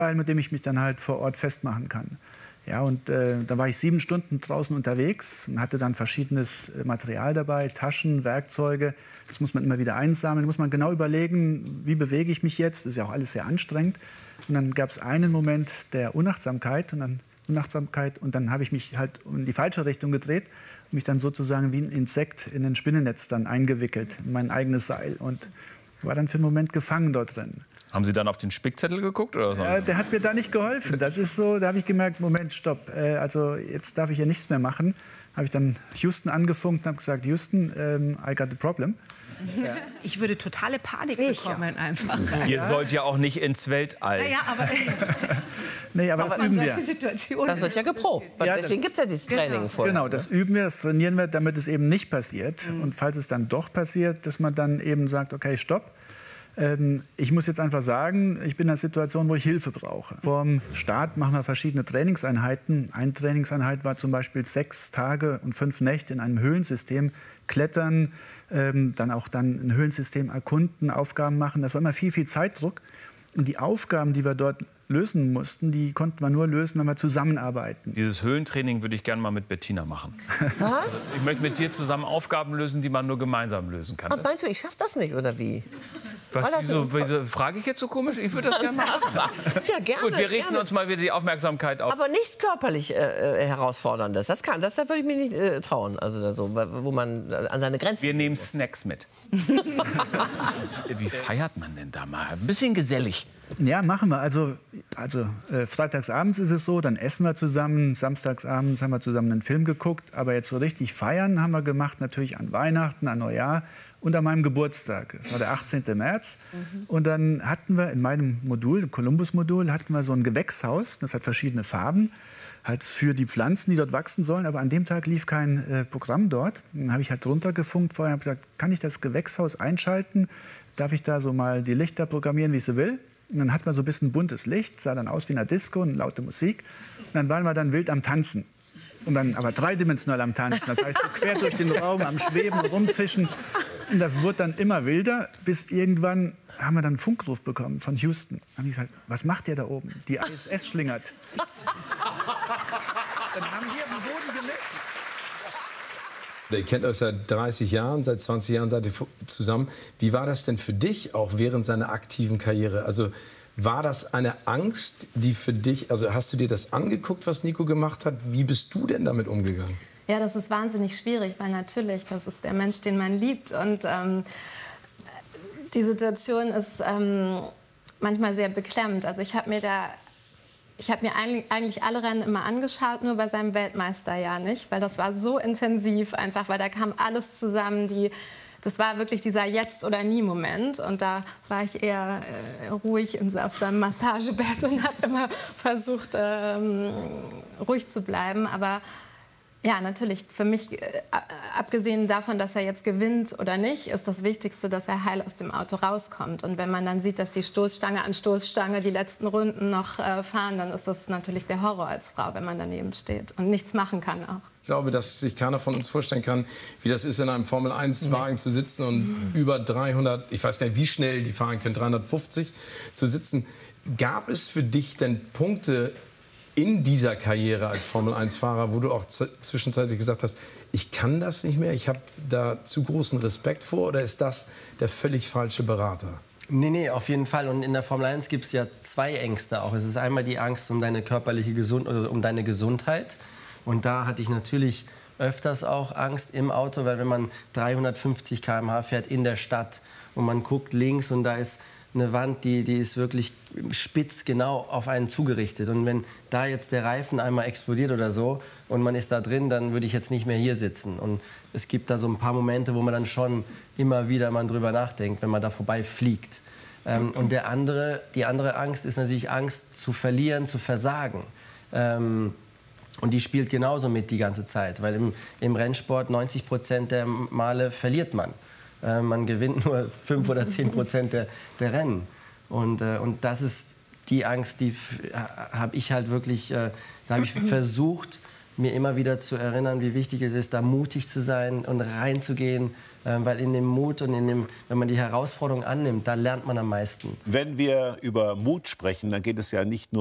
mit dem ich mich dann halt vor Ort festmachen kann. Ja, und da war ich 7 Stunden draußen unterwegs und hatte dann verschiedenes Material dabei, Taschen, Werkzeuge. Das muss man immer wieder einsammeln, muss man genau überlegen, wie bewege ich mich jetzt. Das ist ja auch alles sehr anstrengend. Und dann gab es einen Moment der Unachtsamkeit und dann habe ich mich halt in die falsche Richtung gedreht und mich dann sozusagen wie ein Insekt in ein Spinnennetz dann eingewickelt, in mein eigenes Seil und war dann für einen Moment gefangen dort drin. Haben Sie dann auf den Spickzettel geguckt? Oder so? Der hat mir da nicht geholfen. Das ist so, da habe ich gemerkt, Moment, stopp, also jetzt darf ich ja nichts mehr machen. Habe ich dann Houston angefunkt und habe gesagt, Houston, I got a problem. Ja. Ich würde totale Panik bekommen einfach. Ihr sollt ja auch nicht ins Weltall. Ja, aber nee, aber das üben wir. Das wird ja geprobt. Ja, deswegen gibt es ja dieses Training vorher. Genau, das üben wir, das trainieren wir, damit es eben nicht passiert. Und falls es dann doch passiert, dass man dann eben sagt, okay, stopp. Ich muss jetzt einfach sagen, ich bin in einer Situation, wo ich Hilfe brauche. Vorm Start machen wir verschiedene Trainingseinheiten. Eine Trainingseinheit war zum Beispiel 6 Tage und 5 Nächte in einem Höhlensystem klettern, dann ein Höhlensystem erkunden, Aufgaben machen. Das war immer viel, viel Zeitdruck. Und die Aufgaben, die wir dort lösen mussten, die konnten wir nur lösen, wenn wir zusammenarbeiten. Dieses Höhlentraining würde ich gerne mal mit Bettina machen. Was? Also ich möchte mit dir zusammen Aufgaben lösen, die man nur gemeinsam lösen kann. Und meinst du, ich schaffe das nicht, oder wie? Wieso frage ich jetzt so komisch? Ich würde das gerne machen. Ja, gerne. Gut, wir richten uns mal wieder die Aufmerksamkeit auf. Aber nichts körperlich Herausforderndes. Das würde ich mir nicht trauen. Also so, wo man an seine Grenzen. Wir nehmen Snacks mit. Wie feiert man denn da mal? Ein bisschen gesellig. Ja, machen wir. Also freitagsabends ist es so, dann essen wir zusammen. Samstagsabends haben wir zusammen einen Film geguckt. Aber jetzt so richtig feiern haben wir gemacht, natürlich an Weihnachten, an Neujahr und an meinem Geburtstag. Das war der 18. März. Und dann hatten wir in meinem Modul, dem Columbus-Modul, hatten wir so ein Gewächshaus. Das hat verschiedene Farben, halt für die Pflanzen, die dort wachsen sollen. Aber an dem Tag lief kein Programm dort. Dann habe ich halt drunter gefunkt vorher und habe gesagt, kann ich das Gewächshaus einschalten? Darf ich da so mal die Lichter programmieren, wie ich so will? Und dann hatten wir so ein bisschen buntes Licht, sah dann aus wie eine Disco und laute Musik. Und dann waren wir dann wild am Tanzen. Und dann aber dreidimensional am Tanzen. Das heißt, so quer durch den Raum, am Schweben, rumzischen. Und das wurde dann immer wilder, bis irgendwann haben wir dann einen Funkruf bekommen von Houston. Dann haben die gesagt, was macht ihr da oben? Die ISS schlingert. Dann haben wir am Boden gemessen. Ihr kennt euch seit 30 Jahren, seit 20 Jahren seid ihr zusammen. Wie war das denn für dich auch während seiner aktiven Karriere? Also war das eine Angst, die für dich, also hast du dir das angeguckt, was Nico gemacht hat? Wie bist du denn damit umgegangen? Ja, das ist wahnsinnig schwierig, weil natürlich, das ist der Mensch, den man liebt. Und die Situation ist manchmal sehr beklemmend. Also ich habe mir eigentlich alle Rennen immer angeschaut, nur bei seinem Weltmeisterjahr nicht, weil das war so intensiv einfach, weil da kam alles zusammen, das war wirklich dieser Jetzt-oder-nie-Moment und da war ich eher ruhig auf seinem Massagebett und habe immer versucht, ruhig zu bleiben, aber ja, natürlich, für mich, abgesehen davon, dass er jetzt gewinnt oder nicht, ist das Wichtigste, dass er heil aus dem Auto rauskommt. Und wenn man dann sieht, dass die Stoßstange an Stoßstange die letzten Runden noch fahren, dann ist das natürlich der Horror als Frau, wenn man daneben steht und nichts machen kann auch. Ich glaube, dass sich keiner von uns vorstellen kann, wie das ist, in einem Formel-1-Wagen zu sitzen und über 300, ich weiß gar nicht, wie schnell die fahren können, 350 zu sitzen. Gab es für dich denn Punkte in dieser Karriere als Formel-1-Fahrer, wo du auch zwischenzeitlich gesagt hast, ich kann das nicht mehr, ich habe da zu großen Respekt vor, oder ist das der völlig falsche Berater? Nee, auf jeden Fall. Und in der Formel 1 gibt es ja 2 Ängste auch. Es ist einmal die Angst um deine körperliche um deine Gesundheit. Und da hatte ich natürlich öfters auch Angst im Auto, weil wenn man 350 km/h fährt in der Stadt und man guckt links und da ist eine Wand, die ist wirklich spitz genau auf einen zugerichtet. Und wenn da jetzt der Reifen einmal explodiert oder so und man ist da drin, dann würde ich jetzt nicht mehr hier sitzen. Und es gibt da so ein paar Momente, wo man dann schon immer wieder mal drüber nachdenkt, wenn man da vorbei fliegt. Und die andere Angst ist natürlich Angst zu verlieren, zu versagen. Und die spielt genauso mit die ganze Zeit, weil im Rennsport 90% der Male verliert man. Man gewinnt nur 5 oder 10% der Rennen. Und das ist die Angst, die habe ich halt wirklich, da habe ich versucht, mir immer wieder zu erinnern, wie wichtig es ist, da mutig zu sein und reinzugehen, weil in dem Mut und wenn man die Herausforderung annimmt, da lernt man am meisten. Wenn wir über Mut sprechen, dann geht es ja nicht nur